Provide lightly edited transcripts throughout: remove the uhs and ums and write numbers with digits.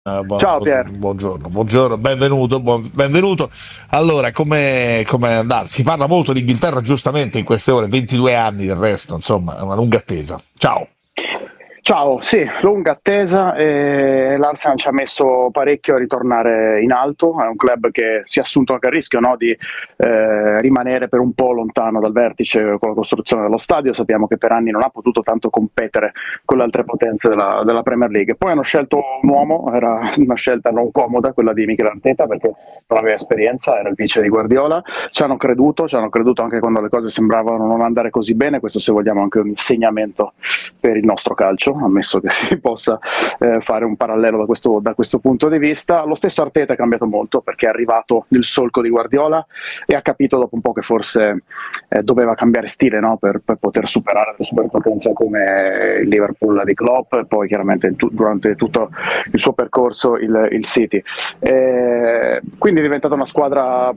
Ciao Pier. Buongiorno, benvenuto, benvenuto. Allora, come andare? Si parla molto di Inghilterra, giustamente, in queste ore, 22 anni del resto, insomma, è una lunga attesa. Ciao. Ciao, sì, lunga attesa e l'Arsenal ci ha messo parecchio a ritornare in alto, è un club che si è assunto anche il rischio, no, di rimanere per un po' lontano dal vertice con la costruzione dello stadio. Sappiamo che per anni non ha potuto tanto competere con le altre potenze della Premier League. Poi hanno scelto un uomo, era una scelta non comoda quella di Mikel Arteta perché non aveva esperienza, era il vice di Guardiola. Ci hanno creduto anche quando le cose sembravano non andare così bene. Questo, se vogliamo, anche un insegnamento per il nostro calcio, ammesso che si possa fare un parallelo da questo punto di vista. Lo stesso Arteta è cambiato molto perché è arrivato nel solco di Guardiola e ha capito dopo un po' che forse doveva cambiare stile, no? Per poter superare le superpotenze come il Liverpool di Klopp e poi chiaramente durante tutto il suo percorso il City. Quindi è diventata una squadra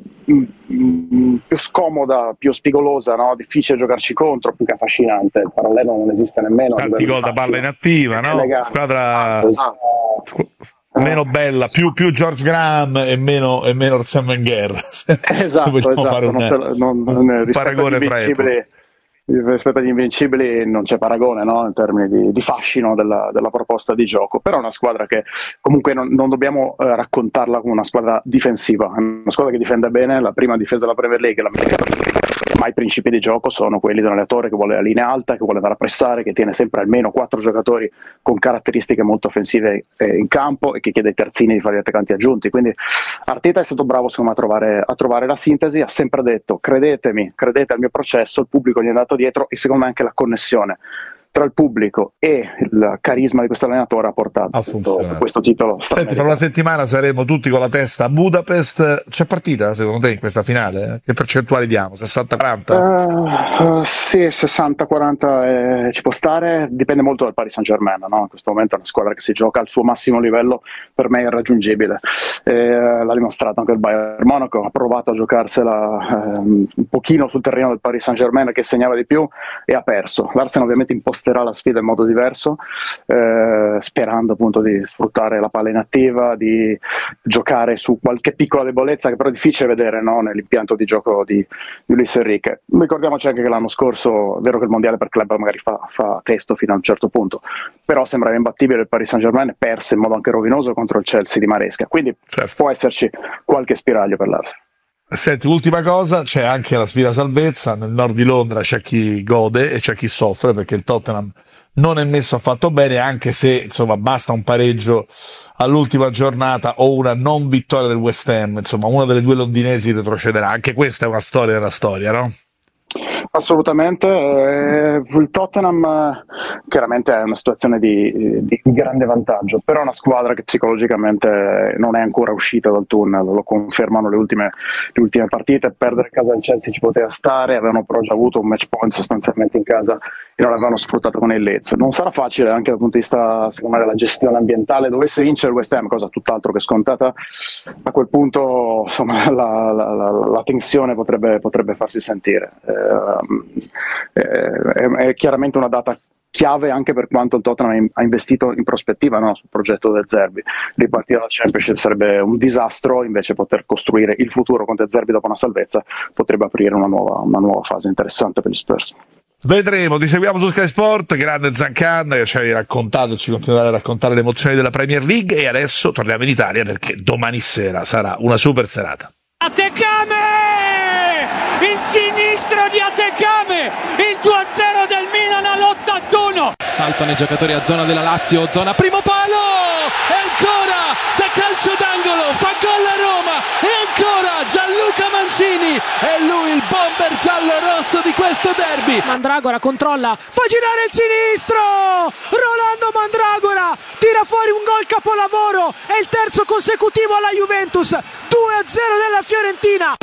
più scomoda, più spigolosa, no? Difficile giocarci contro, più che affascinante. Il parallelo non esiste nemmeno a Tanti livello di gol da palla fatti, inattiva, no? elegante, Squadra esatto, esatto. squ- meno bella, più George Graham e meno Arsène Wenger, se Esatto, vogliamo fare esatto. un paragone fra epoche. Rispetto agli Invincibili non c'è paragone, no? In termini di fascino della proposta di gioco, però è una squadra che comunque non dobbiamo raccontarla come una squadra difensiva, è una squadra che difende bene, la prima difesa della Premier League, ma i principi di gioco sono quelli di un allenatore che vuole la linea alta, che vuole andare a pressare, che tiene sempre almeno 4 giocatori con caratteristiche molto offensive in campo e che chiede ai terzini di fare gli attaccanti aggiunti. Quindi Arteta è stato bravo secondo me a trovare la sintesi, ha sempre detto credetemi, credete al mio processo, il pubblico gli è andato dietro e secondo me anche la connessione tra il pubblico e il carisma di questo allenatore ha portato Ha funzionato. questo titolo Senti, fra una strameritato. settimana saremo tutti con la testa a Budapest. C'è partita secondo te in questa finale? Che percentuali diamo? 60-40? Sì, 60-40 ci può stare, dipende molto dal Paris Saint-Germain, no? In questo momento è una squadra che si gioca al suo massimo livello, per me è irraggiungibile. L'ha dimostrato anche il Bayern Monaco, ha provato a giocarsela un pochino sul terreno del Paris Saint-Germain che segnava di più e ha perso. L'Arsenal ovviamente imposterà la sfida in modo diverso, sperando appunto di sfruttare la palla inattiva, di giocare su qualche piccola debolezza che però è difficile vedere, no? Nell'impianto di gioco di Luis Enrique. Ricordiamoci anche che l'anno scorso, è vero che il mondiale per club magari fa testo fino a un certo punto, però sembrava imbattibile il Paris Saint-Germain, perse in modo anche rovinoso contro il Chelsea di Maresca, quindi Certo. può esserci qualche spiraglio per l'Arsenal. Senti, ultima cosa, c'è anche la sfida salvezza, nel nord di Londra c'è chi gode e c'è chi soffre perché il Tottenham non è messo affatto bene, anche se insomma basta un pareggio all'ultima giornata o una non vittoria del West Ham, insomma una delle due londinesi retrocederà, anche questa è una storia della storia, no? Assolutamente, il Tottenham chiaramente è una situazione di grande vantaggio, però è una squadra che psicologicamente non è ancora uscita dal tunnel, lo confermano le ultime partite. Perdere a casa del Chelsea ci poteva stare, avevano però già avuto un match point sostanzialmente in casa e non l'avevano sfruttato con il Leeds. Non sarà facile anche dal punto di vista, secondo me, della gestione ambientale. Dovesse vincere il West Ham, cosa tutt'altro che scontata, a quel punto insomma, la tensione potrebbe farsi sentire. È chiaramente una data chiave anche per quanto il Tottenham ha investito in prospettiva, no, sul progetto del Zerbi. Ripartire dal Championship sarebbe un disastro, invece poter costruire il futuro con De Zerbi dopo una salvezza potrebbe aprire una nuova fase interessante per gli Spurs. Vedremo, ti seguiamo su Sky Sport, grande Zancan che ci hai raccontato e ci continuerà a raccontare le emozioni della Premier League e adesso torniamo in Italia perché domani sera sarà una super serata. Atekame! Il sinistro di Atekame! Il 2-0 del Milan all'81! Saltano i giocatori a zona della Lazio, zona primo palo! E ancora da calcio d'angolo, fa gol la Roma! E ancora Gianluca Mancini! È lui il bomber giallo-rosso di questo derby! Mandragora controlla, fa girare il sinistro! Rolando Mandragora tira fuori un gol capolavoro! È il terzo consecutivo alla Juventus! 2-0 della Fiorentina!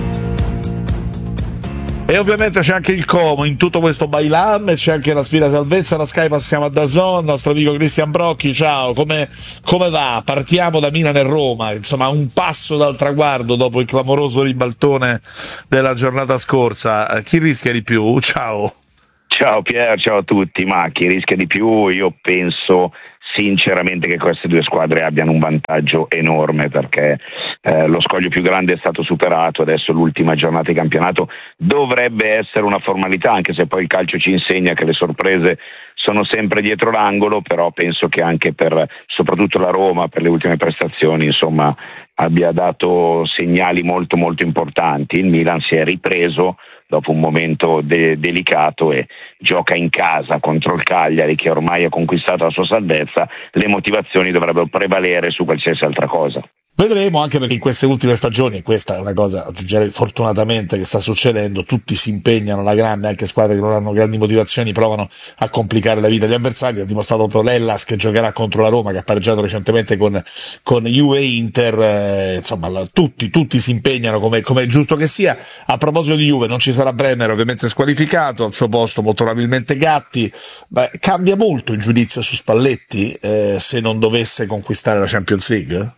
E ovviamente c'è anche il Como in tutto questo bailam, c'è anche la sfida salvezza, la Sky passiamo a DAZN, nostro amico Cristian Brocchi, ciao, come va? Partiamo da Milan e Roma, insomma un passo dal traguardo dopo il clamoroso ribaltone della giornata scorsa, chi rischia di più? Ciao. Ciao Pier, ciao a tutti, ma chi rischia di più io penso sinceramente che queste due squadre abbiano un vantaggio enorme, perché lo scoglio più grande è stato superato. Adesso l'ultima giornata di campionato dovrebbe essere una formalità, anche se poi il calcio ci insegna che le sorprese sono sempre dietro l'angolo, però penso che anche per soprattutto la Roma, per le ultime prestazioni, insomma, abbia dato segnali molto molto importanti. Il Milan si è ripreso dopo un momento delicato e gioca in casa contro il Cagliari, che ormai ha conquistato la sua salvezza. Le motivazioni dovrebbero prevalere su qualsiasi altra cosa. Vedremo, anche perché in queste ultime stagioni, questa è una cosa, aggiungerei fortunatamente, che sta succedendo, tutti si impegnano alla grande, anche squadre che non hanno grandi motivazioni provano a complicare la vita agli avversari. Ha dimostrato proprio l'Hellas, che giocherà contro la Roma, che ha pareggiato recentemente con Juve e Inter, insomma tutti si impegnano come è giusto che sia. A proposito di Juve, non ci sarà Bremer, ovviamente squalificato, al suo posto molto probabilmente Gatti. Cambia molto il giudizio su Spalletti se non dovesse conquistare la Champions League?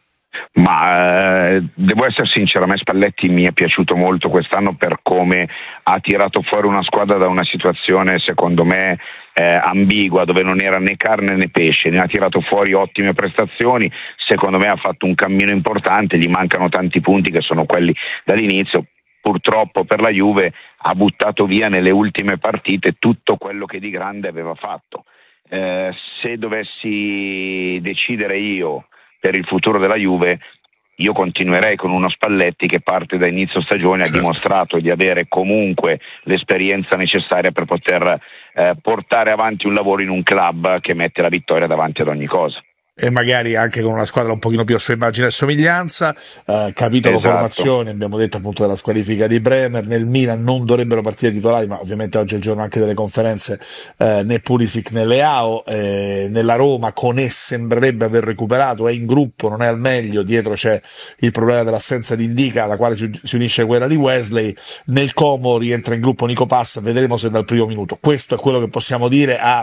Ma devo essere sincero, a me Spalletti mi è piaciuto molto quest'anno per come ha tirato fuori una squadra da una situazione secondo me ambigua, dove non era né carne né pesce. Ne ha tirato fuori ottime prestazioni, secondo me ha fatto un cammino importante, gli mancano tanti punti che sono quelli dall'inizio. Purtroppo per la Juve ha buttato via nelle ultime partite tutto quello che di grande aveva fatto. Se dovessi decidere io per il futuro della Juve, io continuerei con uno Spalletti che parte da inizio stagione, ha dimostrato di avere comunque l'esperienza necessaria per poter portare avanti un lavoro in un club che mette la vittoria davanti ad ogni cosa. E magari anche con una squadra un pochino più a sua immagine e somiglianza. Capitolo formazione, abbiamo detto appunto della squalifica di Bremer. Nel Milan non dovrebbero partire titolari, ma ovviamente oggi è il giorno anche delle conferenze, né Pulisic né Leao. Nella Roma Koné sembrerebbe aver recuperato, è in gruppo, non è al meglio, dietro c'è il problema dell'assenza di Indica, alla quale si unisce quella di Wesley. Nel Como rientra in gruppo Nico Passa, vedremo se dal primo minuto. Questo è quello che possiamo dire a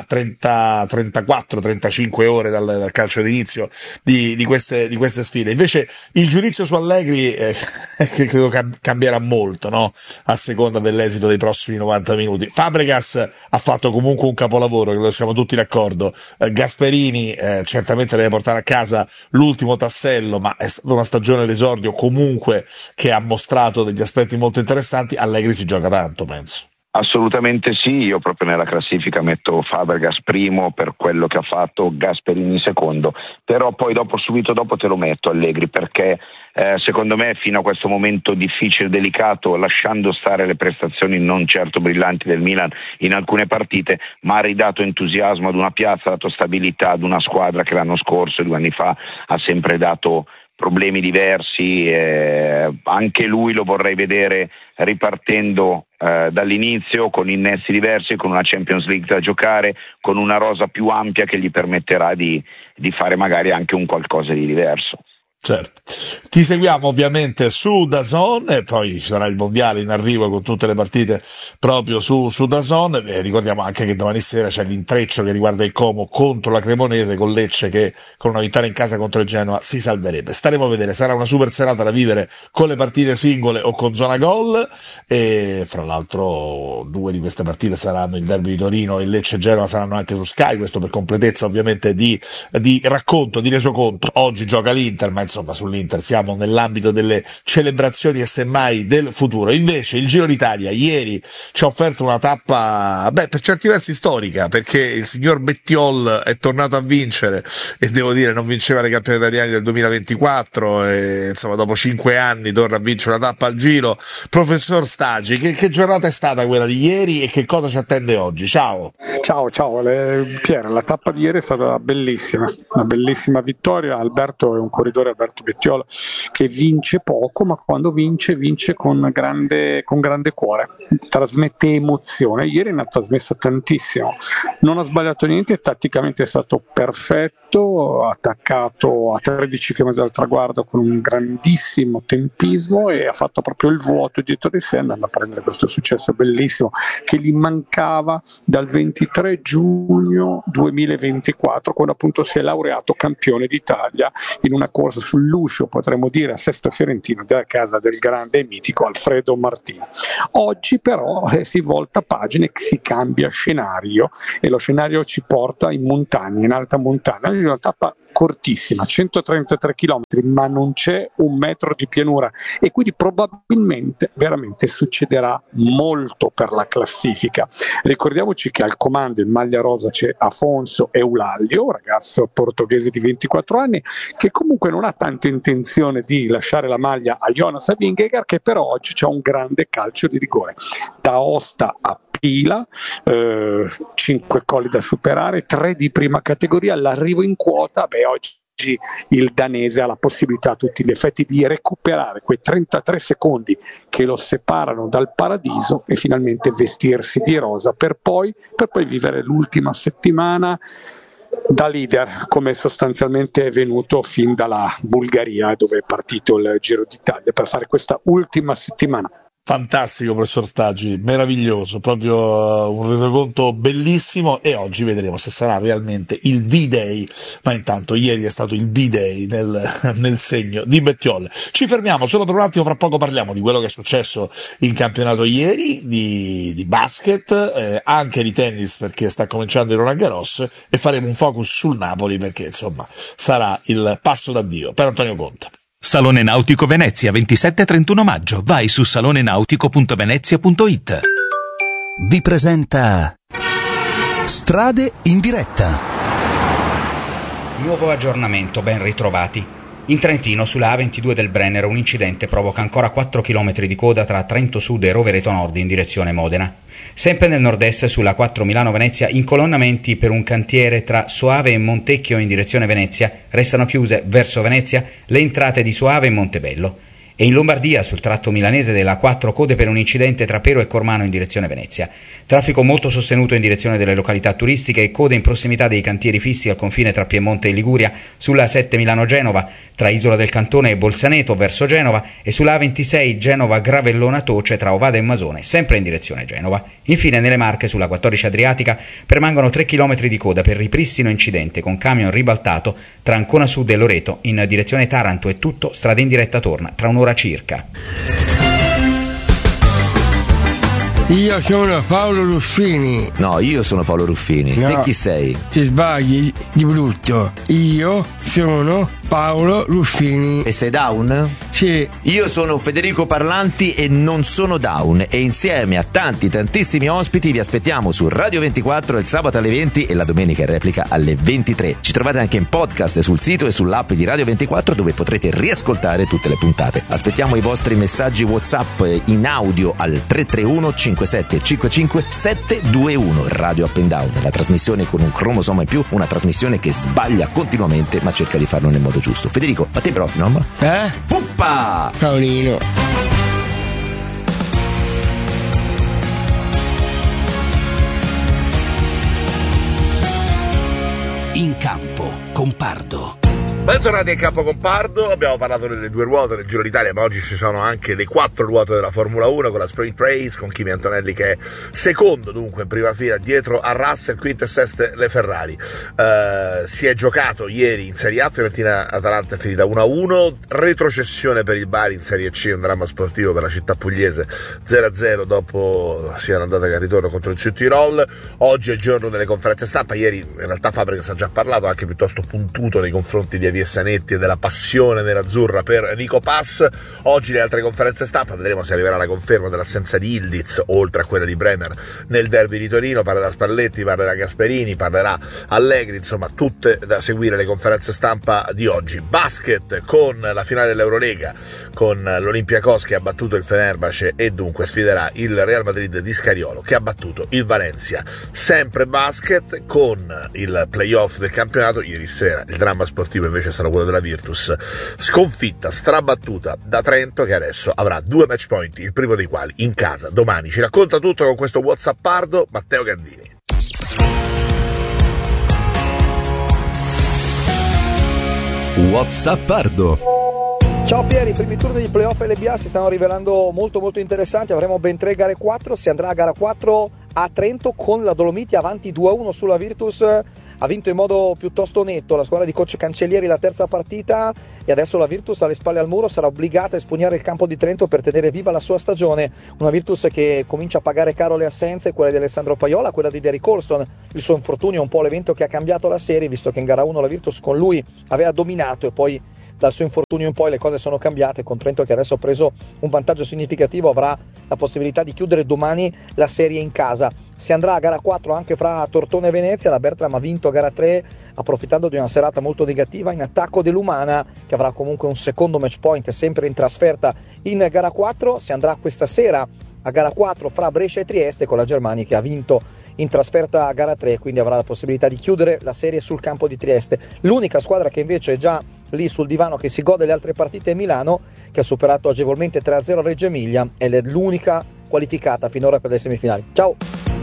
34-35 ore dal calcio d'inizio di queste sfide. Invece il giudizio su Allegri che credo cambierà molto, no? A seconda dell'esito dei prossimi 90 minuti. Fabregas ha fatto comunque un capolavoro, credo siamo tutti d'accordo. Gasperini certamente deve portare a casa l'ultimo tassello, ma è stata una stagione d'esordio comunque che ha mostrato degli aspetti molto interessanti. Allegri si gioca tanto, penso. Assolutamente sì, io proprio nella classifica metto Fabregas primo per quello che ha fatto, Gasperini secondo, però poi subito dopo te lo metto Allegri, perché secondo me fino a questo momento difficile e delicato, lasciando stare le prestazioni non certo brillanti del Milan in alcune partite, ma ha ridato entusiasmo ad una piazza, ha dato stabilità ad una squadra che l'anno scorso e 2 anni fa ha sempre dato problemi diversi. Anche lui lo vorrei vedere ripartendo dall'inizio, con innesti diversi, con una Champions League da giocare, con una rosa più ampia che gli permetterà di fare magari anche un qualcosa di diverso. Certo, ti seguiamo ovviamente su DAZN e poi ci sarà il mondiale in arrivo con tutte le partite proprio su DAZN. Ricordiamo anche che domani sera c'è l'intreccio che riguarda il Como contro la Cremonese, con Lecce che con una vittoria in casa contro il Genoa si salverebbe. Staremo a vedere, sarà una super serata da vivere con le partite singole o con zona gol, e fra l'altro 2 di queste partite saranno il derby di Torino e Lecce Genoa saranno anche su Sky, questo per completezza ovviamente di racconto, di resoconto. Oggi gioca l'Inter, ma insomma sull'Inter siamo nell'ambito delle celebrazioni e semmai del futuro. Invece il Giro d'Italia ieri ci ha offerto una tappa per certi versi storica, perché il signor Bettiol è tornato a vincere e devo dire non vinceva le campioni italiani del 2024 e insomma dopo 5 anni torna a vincere una tappa al Giro. Professor Stagi, che giornata è stata quella di ieri e che cosa ci attende oggi? Ciao Pier, la tappa di ieri è stata bellissima, una bellissima vittoria. Alberto è un corridore, Alberto Bettiol, che vince poco, ma quando vince con grande cuore, trasmette emozione. Ieri ne ha trasmessa tantissimo, non ha sbagliato niente, tatticamente è stato perfetto, ha attaccato a 13 km dal traguardo con un grandissimo tempismo e ha fatto proprio il vuoto dietro di sé, andando a prendere questo successo bellissimo che gli mancava dal 23 giugno 2024, quando appunto si è laureato campione d'Italia in una corsa sull'uscio, potremmo dire, a Sesto Fiorentino, della casa del grande e mitico Alfredo Martini. Oggi però si volta pagina e si cambia scenario, e lo scenario ci porta in montagna, in alta montagna. di una tappa cortissima, 133 km, ma non c'è un metro di pianura e quindi probabilmente veramente succederà molto per la classifica. Ricordiamoci che al comando in maglia rosa c'è Afonso Eulaglio, ragazzo portoghese di 24 anni, che comunque non ha tanto intenzione di lasciare la maglia a Jonas Vingegaard, che però oggi c'ha un grande calcio di rigore. Da Aosta a Pila, 5 colli da superare, 3 di prima categoria, all'arrivo in quota, oggi il danese ha la possibilità a tutti gli effetti di recuperare quei 33 secondi che lo separano dal paradiso e finalmente vestirsi di rosa per poi vivere l'ultima settimana da leader, come sostanzialmente è venuto fin dalla Bulgaria, dove è partito il Giro d'Italia, per fare questa ultima settimana. Fantastico, professor Staggi, meraviglioso, proprio un resoconto bellissimo, e oggi vedremo se sarà realmente il V-Day, ma intanto ieri è stato il B-Day nel segno di Bettiol. Ci fermiamo solo per un attimo, fra poco parliamo di quello che è successo in campionato ieri, di basket, anche di tennis perché sta cominciando il Roland Garros, e faremo un focus sul Napoli perché insomma sarà il passo d'addio per Antonio Conte. Salone Nautico Venezia, 27-31 maggio. Vai su salonenautico.venezia.it. Vi presenta Strade in diretta. Nuovo aggiornamento, ben ritrovati. In Trentino, sulla A22 del Brennero, un incidente provoca ancora 4 km di coda tra Trento Sud e Rovereto Nord in direzione Modena. Sempre nel nord-est, sulla 4 Milano-Venezia, incolonnamenti per un cantiere tra Soave e Montecchio in direzione Venezia. Restano chiuse verso Venezia le entrate di Soave e Montebello. E in Lombardia, sul tratto milanese della 4, code per un incidente tra Pero e Cormano in direzione Venezia. Traffico molto sostenuto in direzione delle località turistiche e code in prossimità dei cantieri fissi al confine tra Piemonte e Liguria, sulla 7 Milano-Genova, tra Isola del Cantone e Bolzaneto verso Genova, e sulla A26 Genova-Gravellona-Toce tra Ovada e Masone, sempre in direzione Genova. Infine nelle Marche, sulla 14 Adriatica, permangono 3 km di coda per ripristino incidente con camion ribaltato tra Ancona Sud e Loreto in direzione Taranto, e tutto strada in diretta torna tra un'ora circa. Io sono Paolo Ruffini. No, io sono Paolo Ruffini. No, te chi sei? Ti sbagli di brutto. Io sono Paolo Ruffini. E sei down? Sì. Io sono Federico Parlanti e non sono down, e insieme a tantissimi ospiti vi aspettiamo su Radio 24 il sabato alle 20 e la domenica in replica alle 23. Ci trovate anche in podcast sul sito e sull'app di Radio 24, dove potrete riascoltare tutte le puntate. Aspettiamo i vostri messaggi WhatsApp in audio al 331 5755 721. Radio Up and Down, la trasmissione con un cromosoma in più, una trasmissione che sbaglia continuamente ma cerca di farlo nel modo giusto. Federico, a te prossimo. Puppa! Paolino. In campo con Pardo. Bentornati in campo con Pardo. Abbiamo parlato delle 2 ruote del Giro d'Italia, ma oggi ci sono anche le 4 ruote della Formula 1 con la Sprint Race, con Kimi Antonelli che è secondo, dunque in prima fila dietro a Russell, quinte e seste le Ferrari. Si è giocato ieri in Serie A, Fiorentina-Atalanta è finita 1-1, retrocessione per il Bari in Serie C, un dramma sportivo per la città pugliese, 0-0 dopo sia l'andata che il ritorno contro il Südtirol. Oggi è il giorno delle conferenze stampa. Ieri in realtà Fabregas ha già parlato, anche piuttosto puntuto nei confronti di Sanetti e della passione nerazzurra per Nico Pass. Oggi le altre conferenze stampa, vedremo se arriverà la conferma dell'assenza di Ildiz oltre a quella di Bremer nel derby di Torino. Parlerà Spalletti, parlerà Gasperini, parlerà Allegri, insomma tutte da seguire le conferenze stampa di oggi. Basket con la finale dell'Eurolega, con l'Olympiakos che ha battuto il Fenerbahce e dunque sfiderà il Real Madrid di Scariolo che ha battuto il Valencia. Sempre basket con il playoff del campionato. Ieri sera il dramma sportivo invece è stato quello della Virtus, sconfitta strabattuta da Trento, che adesso avrà 2 match point, il primo dei quali in casa domani. Ci racconta tutto con questo WhatsAppardo Matteo Gandini. WhatsAppardo. Ciao Pieri, i primi turni di playoff LBA si stanno rivelando molto interessanti, avremo ben 3 gare 4, si andrà a gara 4 a Trento con la Dolomiti avanti 2-1 sulla Virtus. Ha vinto in modo piuttosto netto la squadra di coach Cancellieri la terza partita e adesso la Virtus alle spalle al muro sarà obbligata a espugnare il campo di Trento per tenere viva la sua stagione. Una Virtus che comincia a pagare caro le assenze, quella di Alessandro Paiola, quella di Derrick Colston. Il suo infortunio è un po' l'evento che ha cambiato la serie, visto che in gara 1 la Virtus con lui aveva dominato e poi dal suo infortunio in poi le cose sono cambiate, con Trento che adesso ha preso un vantaggio significativo avrà la possibilità di chiudere domani la serie in casa. Si andrà a gara 4 anche fra Tortona e Venezia, la Bertram ha vinto gara 3 approfittando di una serata molto negativa in attacco dell'Umana, che avrà comunque un secondo match point sempre in trasferta in gara 4. Si andrà questa sera a gara 4 fra Brescia e Trieste con la Germania che ha vinto in trasferta a gara 3, quindi avrà la possibilità di chiudere la serie sul campo di Trieste. L'unica squadra che invece è già lì sul divano che si gode le altre partite è Milano, che ha superato agevolmente 3-0 Reggio Emilia ed è l'unica qualificata finora per le semifinali. Ciao!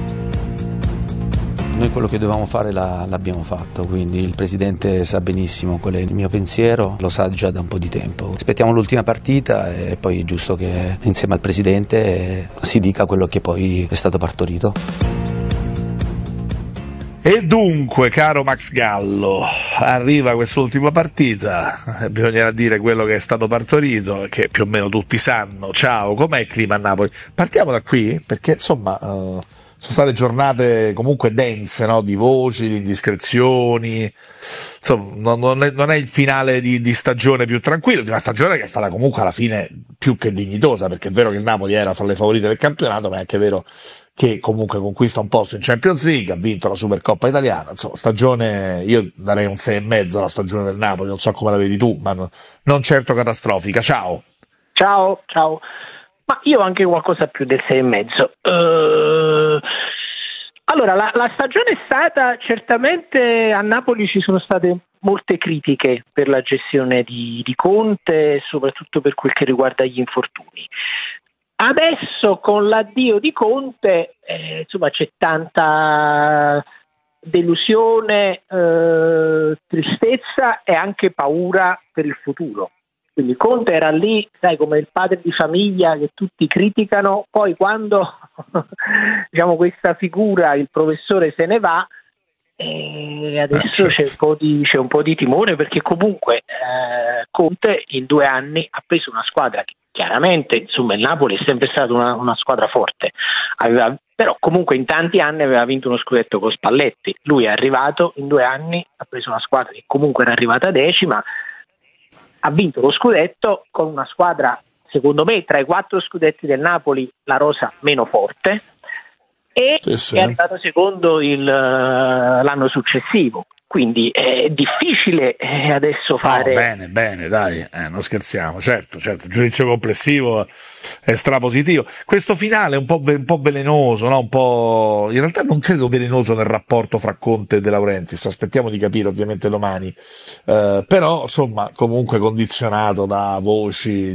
Noi quello che dovevamo fare l'abbiamo fatto, quindi il presidente sa benissimo qual è il mio pensiero, lo sa già da un po' di tempo. Aspettiamo l'ultima partita e poi è giusto che insieme al presidente si dica quello che poi è stato partorito. E dunque, caro Max Gallo, arriva quest'ultima partita, bisognerà dire quello che è stato partorito, che più o meno tutti sanno. Ciao, com'è il clima a Napoli? Partiamo da qui, perché insomma sono state giornate comunque dense, no? Di voci, di indiscrezioni, insomma non è il finale di stagione più tranquillo, di una stagione che è stata comunque alla fine più che dignitosa, perché è vero che il Napoli era fra le favorite del campionato, ma è anche vero che comunque conquista un posto in Champions League, ha vinto la Supercoppa italiana, insomma stagione, io darei un 6,5 alla stagione del Napoli, non so come la vedi tu, ma non certo catastrofica. Ciao. Ciao. Ma io anche qualcosa più del 6,5. Allora, la stagione è stata, certamente a Napoli ci sono state molte critiche per la gestione di Conte, soprattutto per quel che riguarda gli infortuni. Adesso con l'addio di Conte insomma c'è tanta delusione, tristezza e anche paura per il futuro. Quindi Conte era lì, sai, come il padre di famiglia che tutti criticano, poi quando diciamo questa figura, il professore, se ne va, adesso certo. c'è un po' di timore, perché comunque Conte in 2 anni ha preso una squadra che chiaramente, insomma, il Napoli è sempre stata una squadra forte, però comunque in tanti anni aveva vinto uno scudetto con Spalletti. Lui è arrivato in 2 anni, ha preso una squadra che comunque era arrivata decima, ha vinto lo scudetto con una squadra, secondo me, tra i 4 scudetti del Napoli la rosa meno forte, e sì. è arrivato secondo l'anno successivo. Quindi è difficile adesso fare... No, bene, dai, non scherziamo, certo, il giudizio complessivo è strapositivo. Questo finale è un po' velenoso, no? Un po', in realtà non credo velenoso nel rapporto fra Conte e De Laurentiis, aspettiamo di capire ovviamente domani, però insomma comunque condizionato da voci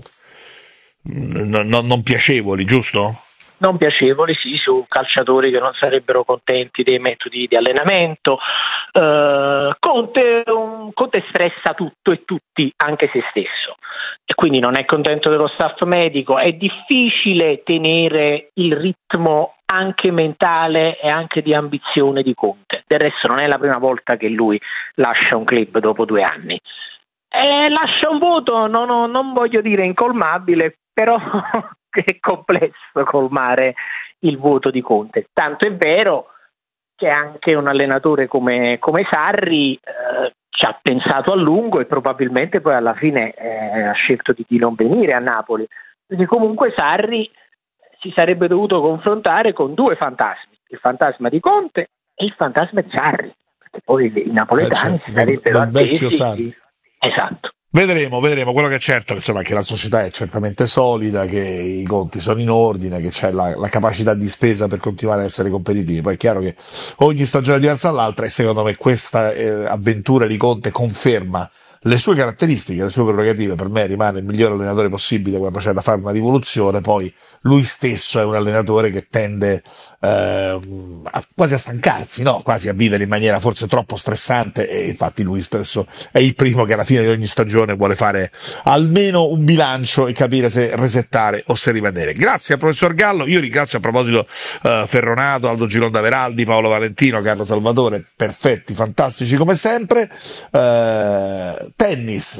non piacevoli, giusto? Non piacevoli, sì, su calciatori che non sarebbero contenti dei metodi di allenamento. Conte stressa tutto e tutti, anche se stesso, e quindi non è contento dello staff medico. È difficile tenere il ritmo anche mentale e anche di ambizione di Conte. Del resto non è la prima volta che lui lascia un club dopo 2 anni. Lascia un voto, non voglio dire incolmabile, però è complesso colmare il voto di Conte. Tanto è vero che anche un allenatore come Sarri ci ha pensato a lungo e probabilmente poi alla fine ha scelto di non venire a Napoli, perché comunque Sarri si sarebbe dovuto confrontare con 2 fantasmi, il fantasma di Conte e il fantasma di Sarri, perché poi i napoletani si sarebbero vecchio Sarri. Esatto. Vedremo, quello che è certo insomma, che la società è certamente solida, che i conti sono in ordine, che c'è la capacità di spesa per continuare a essere competitivi. Poi è chiaro che ogni stagione è diversa dall'altra, e secondo me questa avventura di Conte conferma le sue caratteristiche, le sue prerogative. Per me rimane il miglior allenatore possibile quando c'è da fare una rivoluzione. Poi lui stesso è un allenatore che tende quasi a stancarsi, no? Quasi a vivere in maniera forse troppo stressante, e infatti lui stesso è il primo che alla fine di ogni stagione vuole fare almeno un bilancio e capire se resettare o se rimanere. Grazie al professor Gallo. Io ringrazio a proposito Ferronato, Aldo Gironda Veraldi, Paolo Valentino, Carlo Salvatore, perfetti, fantastici come sempre. Tennis,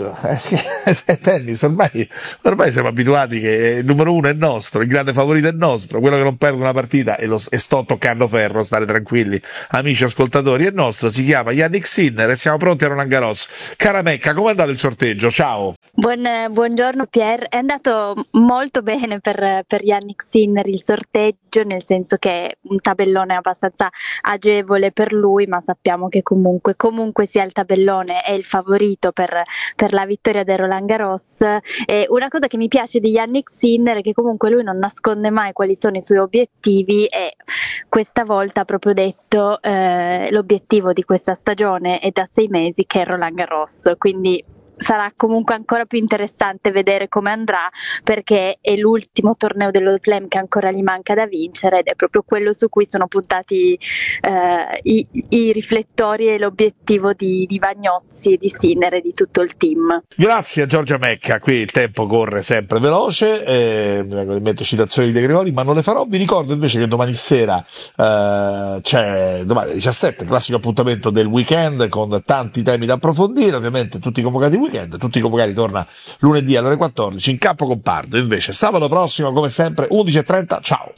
ormai siamo abituati che il numero uno è nostro, il grande favorito è nostro, quello che non perde una partita e sto toccando ferro, stare tranquilli amici ascoltatori, è nostro, si chiama Yannick Sinner e siamo pronti a Roland Garros. Cara Mecca, com'è andato il sorteggio? Ciao. Buongiorno Pier, è andato molto bene per Yannick Sinner il sorteggio, nel senso che è un tabellone abbastanza agevole per lui, ma sappiamo che comunque sia il tabellone è il favorito per la vittoria del Roland Garros. E una cosa che mi piace di Yannick Sinner è che comunque lui non nasconde mai quali sono i suoi obiettivi, e questa volta ha proprio detto l'obiettivo di questa stagione è da 6 mesi che è Roland Garros, quindi sarà comunque ancora più interessante vedere come andrà, perché è l'ultimo torneo dello Slam che ancora gli manca da vincere, ed è proprio quello su cui sono puntati i riflettori e l'obiettivo di Vagnozzi e di Sinner e di tutto il team. Grazie a Giorgia Mecca. Qui il tempo corre sempre veloce, mi vengono in mente citazioni di De Gregori, ma non le farò. Vi ricordo invece che domani sera c'è domani 17, classico appuntamento del weekend con tanti temi da approfondire, ovviamente tutti convocati weekend, tutti convocati, torna lunedì alle ore 14 in Campo Compardo. Invece sabato prossimo come sempre 11:30, ciao.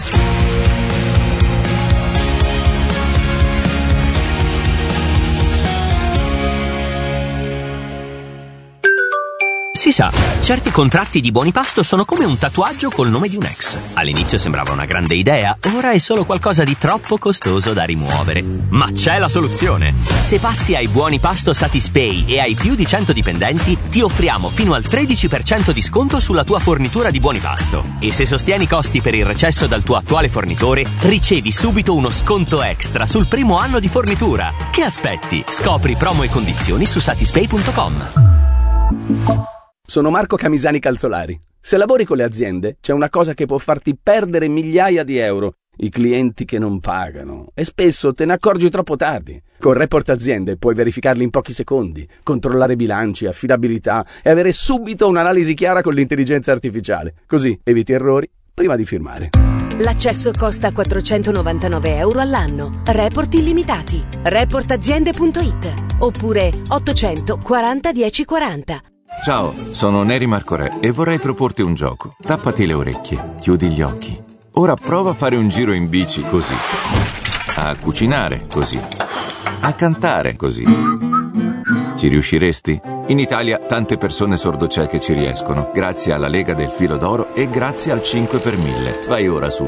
Si sa, certi contratti di Buonipasto sono come un tatuaggio col nome di un ex. All'inizio sembrava una grande idea, ora è solo qualcosa di troppo costoso da rimuovere. Ma c'è la soluzione! Se passi ai Buonipasto Satispay e hai più di 100 dipendenti, ti offriamo fino al 13% di sconto sulla tua fornitura di Buonipasto. E se sostieni i costi per il recesso dal tuo attuale fornitore, ricevi subito uno sconto extra sul primo anno di fornitura. Che aspetti? Scopri promo e condizioni su satispay.com. Sono Marco Camisani Calzolari. Se lavori con le aziende, c'è una cosa che può farti perdere migliaia di euro: i clienti che non pagano. E spesso te ne accorgi troppo tardi. Con Report Aziende puoi verificarli in pochi secondi, controllare bilanci, affidabilità e avere subito un'analisi chiara con l'intelligenza artificiale. Così eviti errori prima di firmare. L'accesso costa 499 euro all'anno. Report illimitati. Reportaziende.it oppure 840 1040. Ciao, sono Neri Marcorè e vorrei proporti un gioco. Tappati le orecchie, chiudi gli occhi. Ora prova a fare un giro in bici così. A cucinare così. A cantare così. Ci riusciresti? In Italia tante persone sordocieche ci riescono, grazie alla Lega del Filo d'Oro e grazie al 5 per 1000. Vai ora su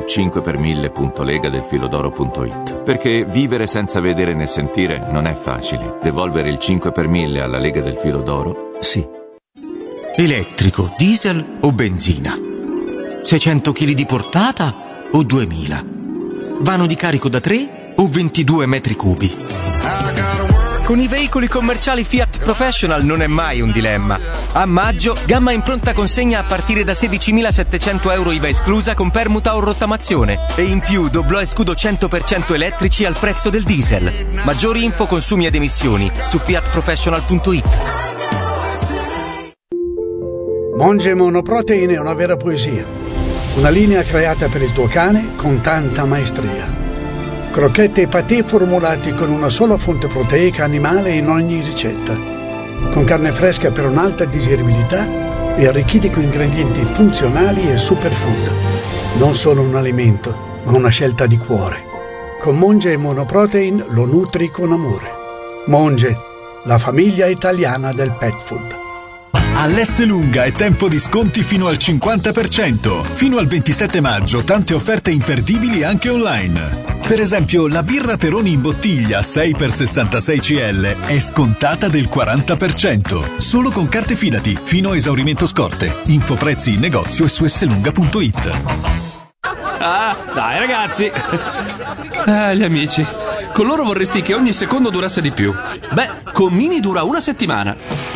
5per1000.legadelfilodoro.it. Perché vivere senza vedere né sentire non è facile. Devolvere il 5 per 1000 alla Lega del Filo d'Oro, sì. Elettrico, diesel o benzina? 600 kg di portata o 2000? Vano di carico da 3 o 22 metri cubi? Con i veicoli commerciali Fiat Professional non è mai un dilemma. A maggio, gamma in pronta consegna a partire da 16.700 euro IVA esclusa con permuta o rottamazione. E in più doblò e scudo 100% elettrici al prezzo del diesel. Maggiori info, consumi ed emissioni su fiatprofessional.it. Monge Monoprotein è una vera poesia. Una linea creata per il tuo cane con tanta maestria. Crocchette e patè formulati con una sola fonte proteica animale in ogni ricetta. Con carne fresca per un'alta digeribilità e arricchiti con ingredienti funzionali e superfood. Non solo un alimento, ma una scelta di cuore. Con Monge Monoprotein lo nutri con amore. Monge, la famiglia italiana del pet food. All'Esselunga è tempo di sconti fino al 50%. Fino al 27 maggio tante offerte imperdibili anche online. Per esempio la birra Peroni in bottiglia 6x66 CL è scontata del 40%. Solo con carte Fidati, fino a esaurimento scorte. Info prezzi in negozio e su esselunga.it. Ah, dai ragazzi. Gli amici. Con loro vorresti che ogni secondo durasse di più. Beh, con Mini dura una settimana.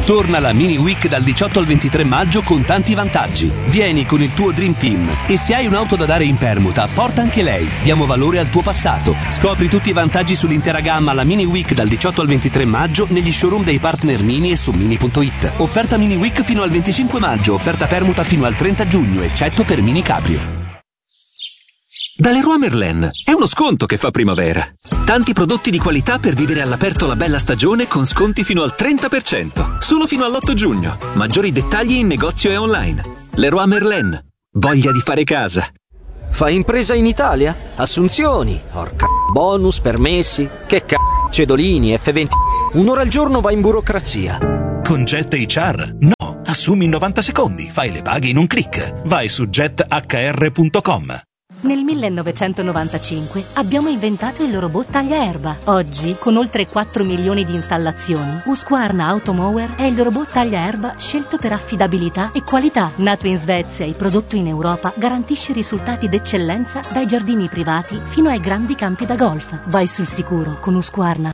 Torna la Mini Week dal 18 al 23 maggio con tanti vantaggi. Vieni con il tuo Dream Team e se hai un'auto da dare in permuta, porta anche lei. Diamo valore al tuo passato. Scopri tutti i vantaggi sull'intera gamma alla Mini Week dal 18 al 23 maggio negli showroom dei partner Mini e su Mini.it. Offerta Mini Week fino al 25 maggio, offerta permuta fino al 30 giugno, eccetto per Mini Cabrio. Da Leroy Merlin è uno sconto che fa primavera. Tanti prodotti di qualità per vivere all'aperto la bella stagione con sconti fino al 30%. Solo fino all'8 giugno. Maggiori dettagli in negozio e online. Leroy Merlin. Voglia di fare casa. Fai impresa in Italia? Assunzioni, bonus, permessi, cedolini, F20. Un'ora al giorno vai in burocrazia. Con Jet HR? No, assumi in 90 secondi, fai le paghe in un click. Vai su jethr.com. Nel 1995 abbiamo inventato il robot tagliaerba. Oggi, con oltre 4 milioni di installazioni, Husqvarna Automower è il robot tagliaerba scelto per affidabilità e qualità. Nato in Svezia e prodotto in Europa, garantisce risultati d'eccellenza dai giardini privati fino ai grandi campi da golf. Vai sul sicuro con Husqvarna.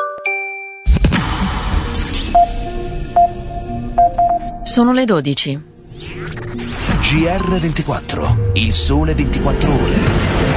Sono le 12. GR24, il sole 24 ore.